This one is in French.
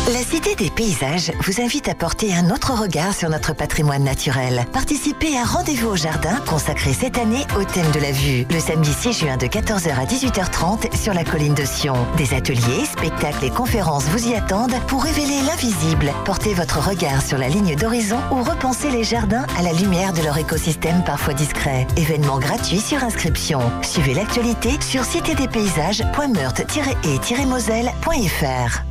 La Cité des Paysages vous invite à porter un autre regard sur notre patrimoine naturel. Participez à Rendez-vous au Jardin, consacré cette année au thème de la vue. Le samedi 6 juin de 14h à 18h30 sur la colline de Sion. Des ateliers, spectacles et conférences vous y attendent pour révéler l'invisible. Portez votre regard sur la ligne d'horizon ou repensez les jardins à la lumière de leur écosystème parfois discret. Événement gratuit sur inscription. Suivez l'actualité sur citedespaysages.meurthe-et-moselle.fr.